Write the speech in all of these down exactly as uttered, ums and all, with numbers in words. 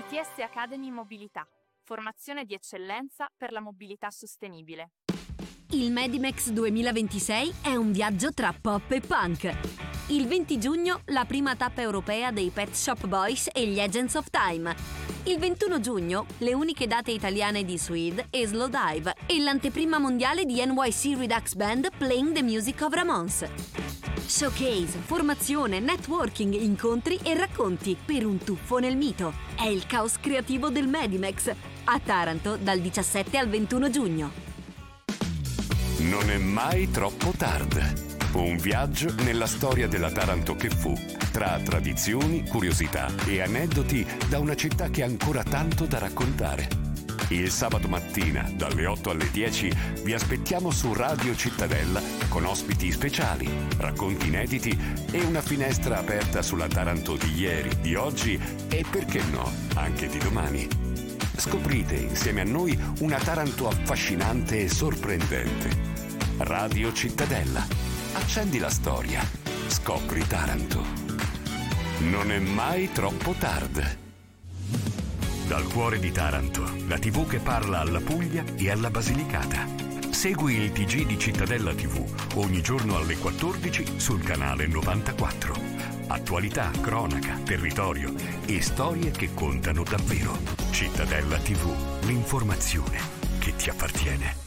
I T S Academy Mobilità, formazione di eccellenza per la mobilità sostenibile. Il Medimex duemilaventisei è un viaggio tra pop e punk. Il venti giugno la prima tappa europea dei Pet Shop Boys e gli Agents of Time. Il ventuno giugno le uniche date italiane di Suede e Slowdive e l'anteprima mondiale di N Y C Redux Band Playing the Music of Ramones. Showcase, formazione, networking, incontri e racconti per un tuffo nel mito. È il caos creativo del Medimex a Taranto dal diciassette al ventuno giugno. Non è mai troppo tardi. Un viaggio nella storia della Taranto che fu, tra tradizioni, curiosità e aneddoti da una città che ha ancora tanto da raccontare. Il sabato mattina, dalle otto alle dieci, vi aspettiamo su Radio Cittadella con ospiti speciali, racconti inediti e una finestra aperta sulla Taranto di ieri, di oggi e, perché no, anche di domani. Scoprite insieme a noi una Taranto affascinante e sorprendente. Radio Cittadella. Accendi la storia. Scopri Taranto. Non è mai troppo tardi. Dal cuore di Taranto, la tivù che parla alla Puglia e alla Basilicata. Segui il T G di Cittadella tivù ogni giorno alle quattordici sul canale novantaquattro. Attualità, cronaca, territorio e storie che contano davvero. Cittadella tivù, l'informazione che ti appartiene.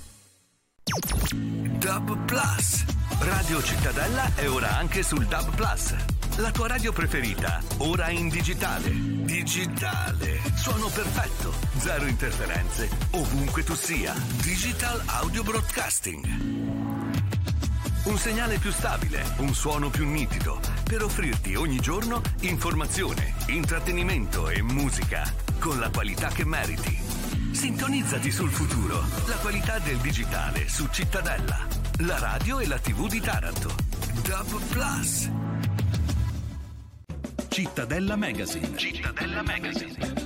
Dub Plus. Radio Cittadella è ora anche sul Dub Plus. La tua radio preferita, ora in digitale. Digitale. Suono perfetto. Zero interferenze. Ovunque tu sia. Digital Audio Broadcasting. Un segnale più stabile, un suono più nitido, per offrirti ogni giorno informazione, intrattenimento e musica con la qualità che meriti. Sintonizzati sul futuro, la qualità del digitale su Cittadella, la radio e la tivù di Taranto. Dub Plus. Cittadella Magazine. Cittadella Magazine.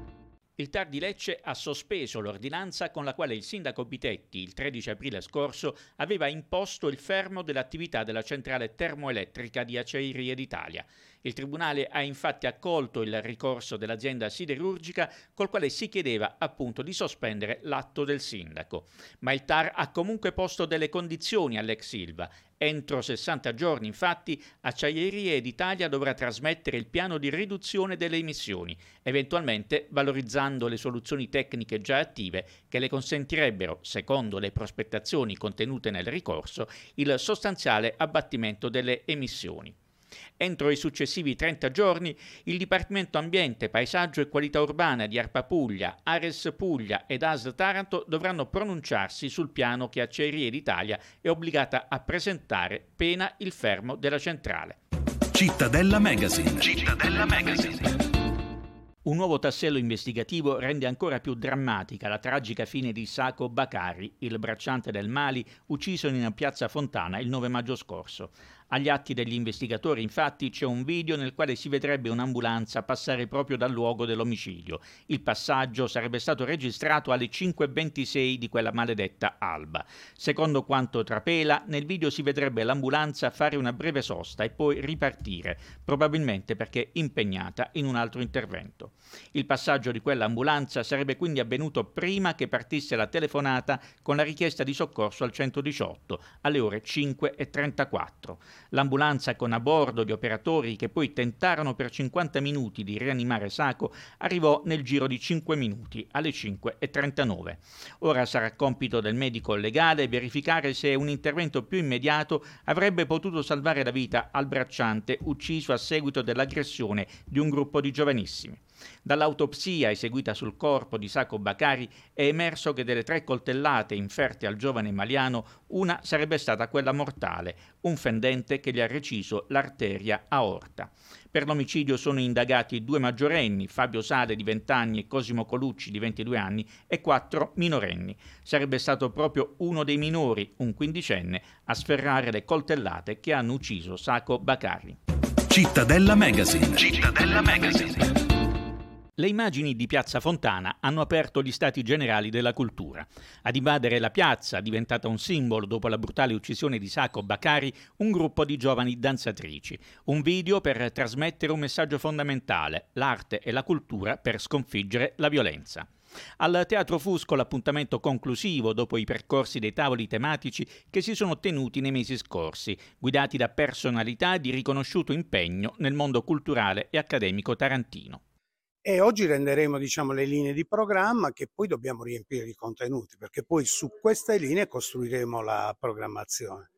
Il T A R di Lecce ha sospeso l'ordinanza con la quale il sindaco Bitetti, il tredici aprile scorso, aveva imposto il fermo dell'attività della centrale termoelettrica di Acciaierie d'Italia. Il Tribunale ha infatti accolto il ricorso dell'azienda siderurgica col quale si chiedeva appunto di sospendere l'atto del sindaco. Ma il T A R ha comunque posto delle condizioni all'ex Ilva. Entro sessanta giorni, infatti, Acciaierie d'Italia dovrà trasmettere il piano di riduzione delle emissioni, eventualmente valorizzando le soluzioni tecniche già attive che le consentirebbero, secondo le prospettazioni contenute nel ricorso, il sostanziale abbattimento delle emissioni. Entro i successivi trenta giorni, il Dipartimento Ambiente, Paesaggio e Qualità Urbana di ARPA Puglia, Ares Puglia ed A S L Taranto dovranno pronunciarsi sul piano che Acciaierie d'Italia è obbligata a presentare pena il fermo della centrale. Cittadella Magazine. Cittadella Magazine. Un nuovo tassello investigativo rende ancora più drammatica la tragica fine di Sako Bakari, il bracciante del Mali ucciso in piazza Fontana il nove maggio scorso. Agli atti degli investigatori, infatti, c'è un video nel quale si vedrebbe un'ambulanza passare proprio dal luogo dell'omicidio. Il passaggio sarebbe stato registrato alle cinque e ventisei di quella maledetta alba. Secondo quanto trapela, nel video si vedrebbe l'ambulanza fare una breve sosta e poi ripartire, probabilmente perché impegnata in un altro intervento. Il passaggio di quell'ambulanza sarebbe quindi avvenuto prima che partisse la telefonata con la richiesta di soccorso al centodiciotto, alle ore cinque e trentaquattro. L'ambulanza con a bordo gli operatori che poi tentarono per cinquanta minuti di rianimare Sako arrivò nel giro di cinque minuti, alle cinque e trentanove. Ora sarà compito del medico legale verificare se un intervento più immediato avrebbe potuto salvare la vita al bracciante ucciso a seguito dell'aggressione di un gruppo di giovanissimi. Dall'autopsia eseguita sul corpo di Sako Bakari è emerso che delle tre coltellate inferte al giovane maliano, una sarebbe stata quella mortale, un fendente che gli ha reciso l'arteria aorta. Per l'omicidio sono indagati due maggiorenni, Fabio Sale di venti anni e Cosimo Colucci di ventidue anni, e quattro minorenni. Sarebbe stato proprio uno dei minori, un quindicenne, a sferrare le coltellate che hanno ucciso Sako Bakari. Cittadella Magazine. Cittadella Magazine. Le immagini di Piazza Fontana hanno aperto gli stati generali della cultura. Ad invadere la piazza, diventata un simbolo dopo la brutale uccisione di Sacco Bakari, un gruppo di giovani danzatrici. Un video per trasmettere un messaggio fondamentale: l'arte e la cultura per sconfiggere la violenza. Al Teatro Fusco l'appuntamento conclusivo dopo i percorsi dei tavoli tematici che si sono tenuti nei mesi scorsi, guidati da personalità di riconosciuto impegno nel mondo culturale e accademico tarantino. E oggi renderemo, diciamo, le linee di programma che poi dobbiamo riempire di contenuti, perché poi su queste linee costruiremo la programmazione.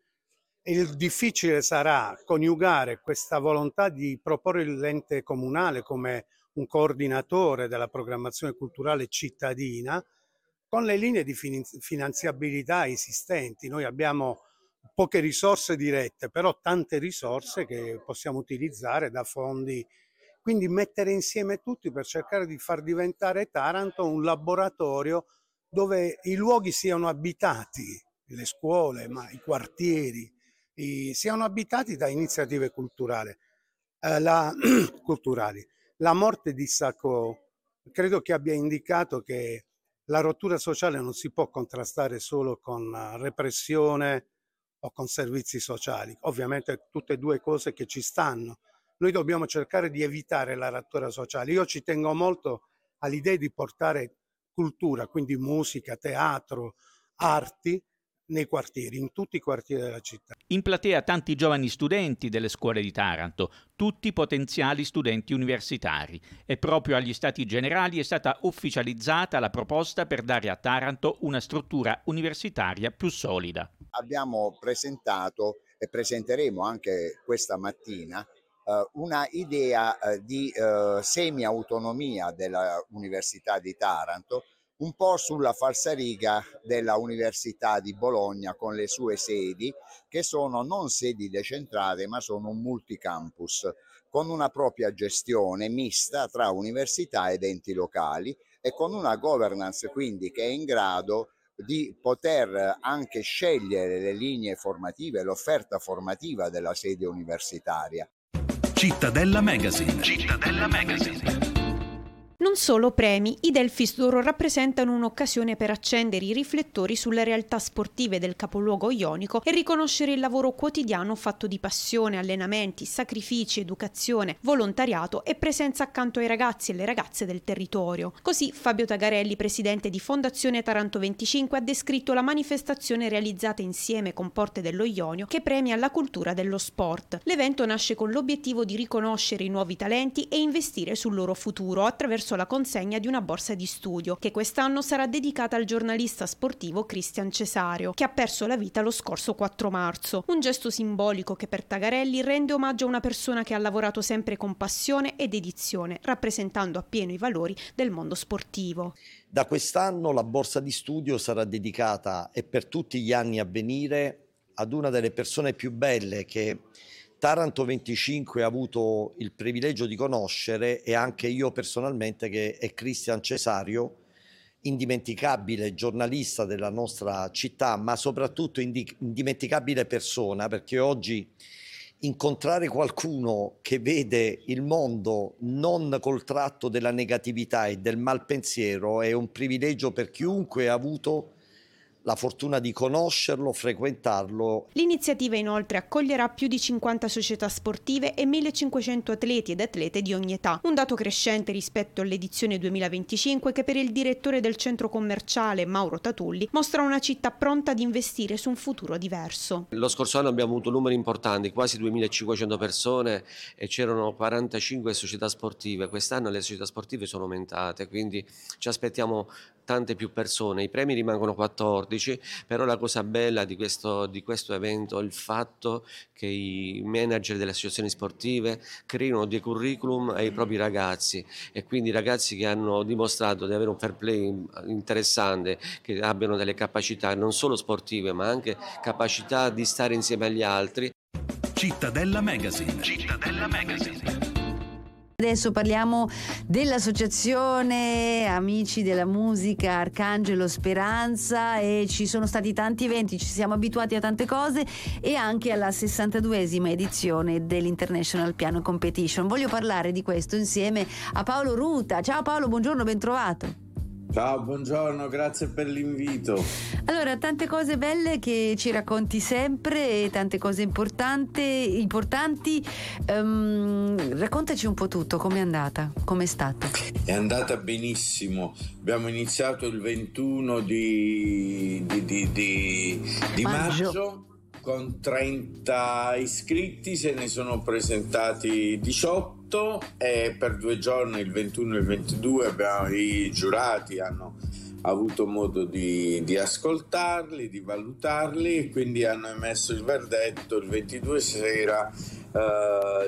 Il difficile sarà coniugare questa volontà di proporre l'ente comunale come un coordinatore della programmazione culturale cittadina con le linee di finanziabilità esistenti. Noi abbiamo poche risorse dirette, però tante risorse che possiamo utilizzare da fondi. Quindi mettere insieme tutti per cercare di far diventare Taranto un laboratorio dove i luoghi siano abitati, le scuole, ma i quartieri, i, siano abitati da iniziative culturali. Eh, la, culturali. La morte di Sacco credo che abbia indicato che la rottura sociale non si può contrastare solo con repressione o con servizi sociali. Ovviamente tutte e due cose che ci stanno. Noi dobbiamo cercare di evitare la rottura sociale. Io ci tengo molto all'idea di portare cultura, quindi musica, teatro, arti, nei quartieri, in tutti i quartieri della città. In platea tanti giovani studenti delle scuole di Taranto, tutti potenziali studenti universitari. E proprio agli Stati Generali è stata ufficializzata la proposta per dare a Taranto una struttura universitaria più solida. Abbiamo presentato e presenteremo anche questa mattina una idea di uh, semi-autonomia dell'Università di Taranto, un po' sulla falsariga della Università di Bologna con le sue sedi, che sono non sedi decentrate ma sono un multicampus, con una propria gestione mista tra università ed enti locali e con una governance quindi che è in grado di poter anche scegliere le linee formative, l'offerta formativa della sede universitaria. Cittadella Magazine. Cittadella Magazine. Non solo premi, i Delfis d'Oro rappresentano un'occasione per accendere i riflettori sulle realtà sportive del capoluogo ionico e riconoscere il lavoro quotidiano fatto di passione, allenamenti, sacrifici, educazione, volontariato e presenza accanto ai ragazzi e alle ragazze del territorio. Così Fabio Tagarelli, presidente di Fondazione Taranto venticinque, ha descritto la manifestazione realizzata insieme con Porte dello Ionio che premia la cultura dello sport. L'evento nasce con l'obiettivo di riconoscere i nuovi talenti e investire sul loro futuro attraverso la consegna di una borsa di studio che quest'anno sarà dedicata al giornalista sportivo Cristian Cesario, che ha perso la vita lo scorso quattro marzo. Un gesto simbolico che per Tagarelli rende omaggio a una persona che ha lavorato sempre con passione ed dedizione, rappresentando appieno i valori del mondo sportivo. Da quest'anno la borsa di studio sarà dedicata, e per tutti gli anni a venire, ad una delle persone più belle che Taranto venticinque ha avuto il privilegio di conoscere, e anche io personalmente, che è Cristian Cesario, indimenticabile giornalista della nostra città, ma soprattutto indimenticabile persona, perché oggi incontrare qualcuno che vede il mondo non col tratto della negatività e del malpensiero è un privilegio per chiunque ha avuto la fortuna di conoscerlo, frequentarlo. L'iniziativa inoltre accoglierà più di cinquanta società sportive e millecinquecento atleti ed atlete di ogni età, un dato crescente rispetto all'edizione duemilaventicinque che per il direttore del centro commerciale Mauro Tatulli mostra una città pronta ad investire su un futuro diverso. Lo scorso anno abbiamo avuto numeri importanti, quasi duemilacinquecento persone e c'erano quarantacinque società sportive. Quest'anno le società sportive sono aumentate, quindi ci aspettiamo tante più persone. I premi rimangono quattordici, però la cosa bella di questo, di questo evento è il fatto che i manager delle associazioni sportive creino dei curriculum ai propri ragazzi, e quindi ragazzi che hanno dimostrato di avere un fair play interessante, che abbiano delle capacità non solo sportive ma anche capacità di stare insieme agli altri. Cittadella Magazine. Cittadella Magazine. Adesso parliamo dell'associazione Amici della Musica Arcangelo Speranza, e ci sono stati tanti eventi, ci siamo abituati a tante cose, e anche alla sessantaduesima edizione dell'International Piano Competition. Voglio parlare di questo insieme a Paolo Ruta. Ciao Paolo, buongiorno, ben trovato. Ciao, buongiorno, grazie per l'invito. Allora, tante cose belle che ci racconti sempre, e tante cose importanti. importanti. Um, raccontaci un po' tutto, com'è andata, com'è stata? È andata benissimo. Abbiamo iniziato il ventuno di, di, di, di, di maggio. maggio con trenta iscritti, se ne sono presentati diciotto, e per due giorni, il ventuno e il ventidue, abbiamo, i giurati hanno avuto modo di, di ascoltarli, di valutarli, e quindi hanno emesso il verdetto il ventidue sera. Uh,